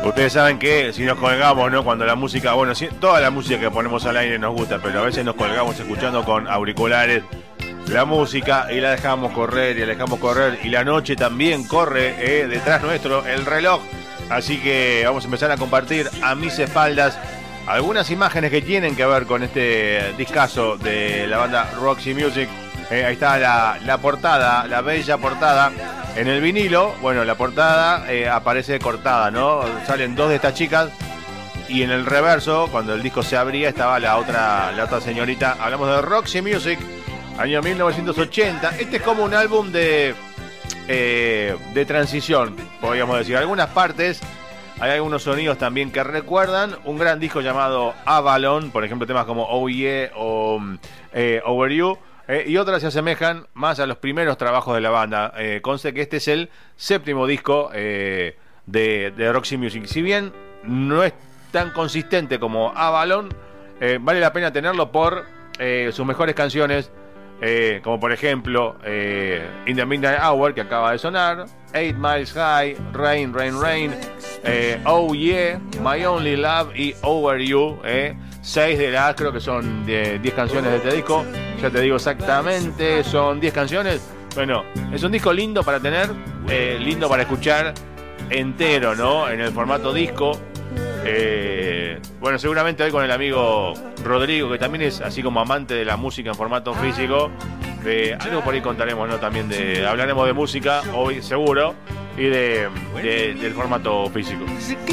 Ustedes saben que si nos colgamos, ¿no? Cuando la música, bueno, toda la música que ponemos al aire nos gusta, pero a veces nos colgamos escuchando con auriculares la música y la dejamos correr y la dejamos correr. Y la noche también corre detrás nuestro, el reloj. Así que vamos a empezar a compartir a mis espaldas algunas imágenes que tienen que ver con este discazo de la banda Roxy Music. Ahí está la portada, la bella portada. En el vinilo, bueno, la portada aparece cortada, ¿no? Salen dos de estas chicas y en el reverso, cuando el disco se abría, estaba la otra señorita. Hablamos de Roxy Music, año 1980. Este es como un álbum de transición, podríamos decir. Algunas partes, hay algunos sonidos también que recuerdan un gran disco llamado Avalon, por ejemplo, temas como Oh Yeah o Over You. Y otras se asemejan más a los primeros trabajos de la banda. Conste que este es el séptimo disco de Roxy Music. Si bien no es tan consistente como Avalon, vale la pena tenerlo por sus mejores canciones, como por ejemplo In the Midnight Hour, que acaba de sonar, 8 Miles High, Rain, Rain, Rain, Oh Yeah, My Only Love y Over You. 6 de las, creo que son 10 canciones de este disco. Ya te digo exactamente, son 10 canciones. Bueno, es un disco lindo para tener, lindo para escuchar entero, ¿no? En el formato disco. Bueno, seguramente hoy con el amigo Rodrigo, que también es así como amante de la música en formato físico, algo por ahí contaremos, ¿no? También hablaremos de música hoy seguro y del formato físico.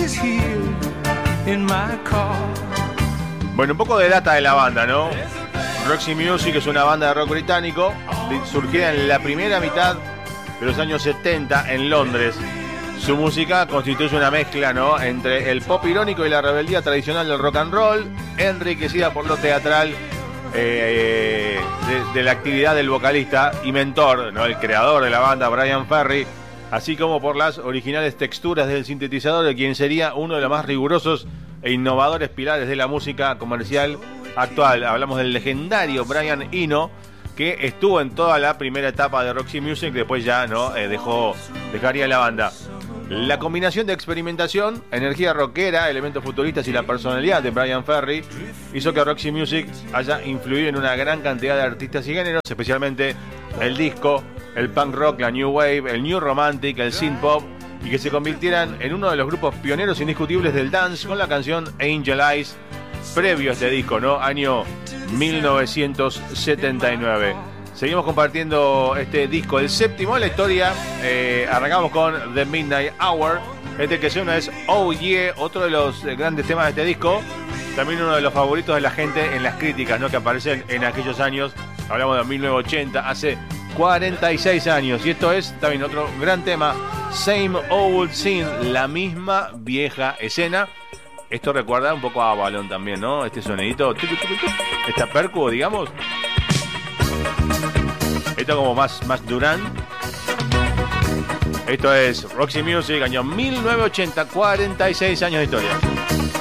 Bueno, un poco de data de la banda, ¿no? Roxy Music es una banda de rock británico surgida en la primera mitad de los años 70 en Londres. Su música constituye una mezcla, ¿no?, entre el pop irónico y la rebeldía tradicional del rock and roll, enriquecida por lo teatral de la actividad del vocalista y mentor, ¿no?, el creador de la banda, Bryan Ferry, así como por las originales texturas del sintetizador, de quien sería uno de los más rigurosos e innovadores pilares de la música comercial actual. Hablamos del legendario Brian Eno, que estuvo en toda la primera etapa de Roxy Music, después ya no dejaría la banda. La combinación de experimentación, energía rockera, elementos futuristas y la personalidad de Bryan Ferry hizo que Roxy Music haya influido en una gran cantidad de artistas y géneros, especialmente el disco, el punk rock, la new wave, el new romantic, el synth pop, y que se convirtieran en uno de los grupos pioneros indiscutibles del dance con la canción Angel Eyes, previo a este disco, ¿no? Año 1979. Seguimos compartiendo este disco, el séptimo de la historia. Arrancamos con The Midnight Hour. Este que suena es Oh Yeah, otro de los grandes temas de este disco. También uno de los favoritos de la gente en las críticas, ¿no?, que aparecen en aquellos años. Hablamos de 1980, hace 46 años. Y esto es también otro gran tema, Same Old Scene, la misma vieja escena. Esto recuerda un poco a Avalon también, ¿no? Este sonidito, esta percu, digamos. Esto como más Durán. Esto es Roxy Music, año 1980, 46 años de historia.